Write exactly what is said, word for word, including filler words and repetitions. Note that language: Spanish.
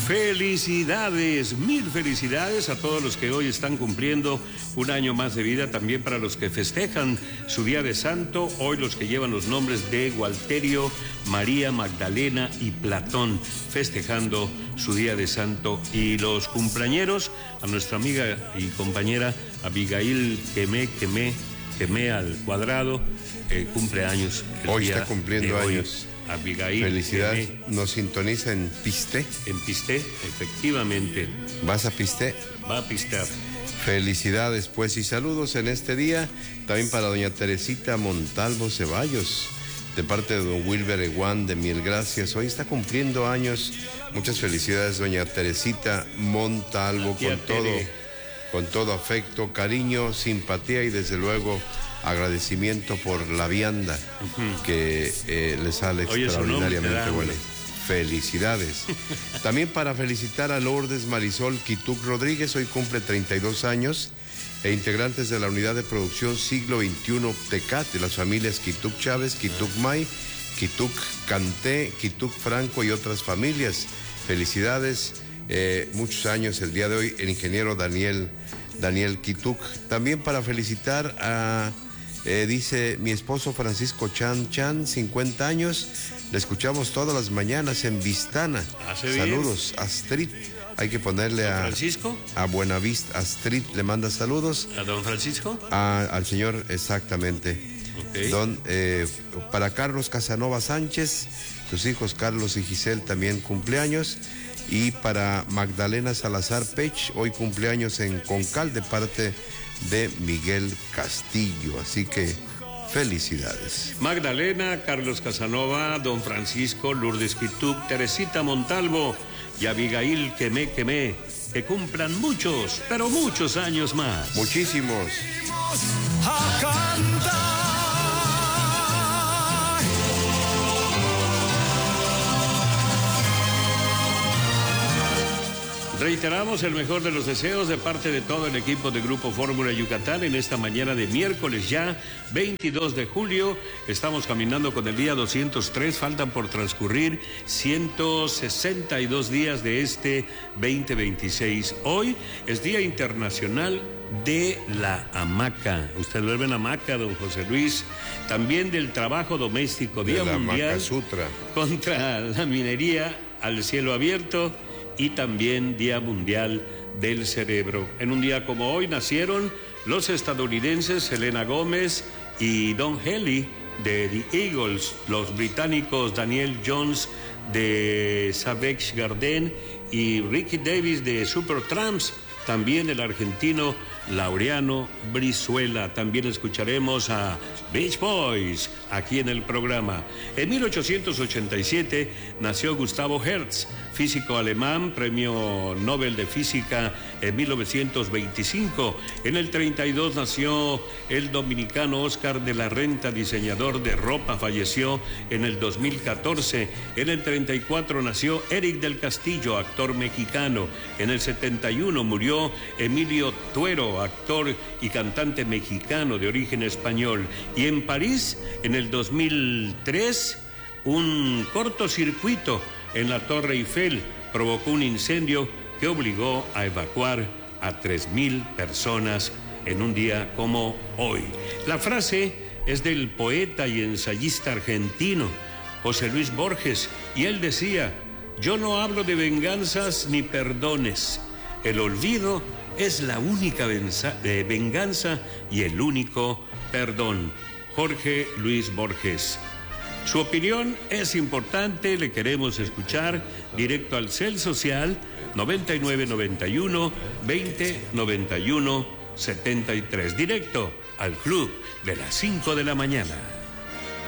Felicidades, mil felicidades a todos los que hoy están cumpliendo un año más de vida, también para los que festejan su día de santo, hoy los que llevan los nombres de Gualterio, María, Magdalena y Platón, festejando su día de santo, y los cumpleañeros, a nuestra amiga y compañera Abigail Quemé, Quemé, Quemé al cuadrado, eh, cumpleaños. Hoy está cumpliendo años. Abigail. Felicidades. Nos sintoniza en Pisté. En Pisté, efectivamente. ¿Vas a Pisté? Va a pistear. Felicidades, pues, y saludos en este día también para doña Teresita Montalvo Ceballos, de parte de don Wilber Eguán de Mil Gracias. Hoy está cumpliendo años. Muchas felicidades, doña Teresita Montalvo, con todo, con todo afecto, cariño, simpatía y desde luego agradecimiento por la vianda uh-huh. que eh, le sale Oye, extraordinariamente buena. Felicidades. También para felicitar a Lourdes Marisol Quituc Rodríguez, hoy cumple treinta y dos años, e integrantes de la unidad de producción Siglo veintiuno Tecat, de las familias Quituc Chávez, Quituc May, Quituc Canté, Quituc Franco y otras familias. Felicidades, eh, muchos años el día de hoy, el ingeniero Daniel, Daniel Quituc. También para felicitar a... Eh, dice mi esposo Francisco Chan Chan, cincuenta años, le escuchamos todas las mañanas en Vistana. Hace saludos, bien. Astrid, hay que ponerle a Francisco, a Buenavista. Astrid le manda saludos. ¿A don Francisco? A, al señor, exactamente. Okay. Don, eh, para Carlos Casanova Sánchez, sus hijos Carlos y Giselle también cumpleaños. Y para Magdalena Salazar Pech, hoy cumpleaños en Concal, de parte de Miguel Castillo, así que felicidades. Magdalena, Carlos Casanova, don Francisco, Lourdes Quituc, Teresita Montalvo y Abigail Quemé Quemé, que cumplan muchos, pero muchos años más. Muchísimos. A cantar. Reiteramos el mejor de los deseos de parte de todo el equipo de Grupo Fórmula Yucatán en esta mañana de miércoles ya, veintidós de julio. Estamos caminando con el día doscientos tres, faltan por transcurrir ciento sesenta y dos días de este veinte veintiséis. Hoy es Día Internacional de la Hamaca. Usted duerme en hamaca, don José Luis. También del trabajo doméstico, Día de la Mundial Hamaca Sutra contra la minería al cielo abierto, y también Día Mundial del Cerebro. En un día como hoy nacieron los estadounidenses Selena Gómez y Don Henley de The Eagles, los británicos Daniel Jones de Savage Garden y Ricky Davis de Supertramps, también el argentino Laureano Brizuela. También escucharemos a Beach Boys aquí en el programa. En mil ochocientos ochenta y siete nació Gustavo Hertz, físico alemán, premio Nobel de Física en mil novecientos veinticinco. En el treinta y dos nació el dominicano Oscar de la Renta, diseñador de ropa, falleció en el dos mil catorce. En el treinta y cuatro nació Eric del Castillo, actor mexicano. En el setenta y uno murió Emilio Tuero, actor y cantante mexicano de origen español. Y en París, en el dos mil tres, un cortocircuito en la Torre Eiffel provocó un incendio que obligó a evacuar a tres mil personas en un día como hoy. La frase es del poeta y ensayista argentino José Luis Borges, y él decía: yo no hablo de venganzas ni perdones. El olvido es la única venza, eh, venganza y el único perdón. Jorge Luis Borges. Su opinión es importante, le queremos escuchar. Directo al Cel Social noventa y nueve noventa y uno veinte noventa y uno setenta y tres. Directo al Club de las cinco de la mañana.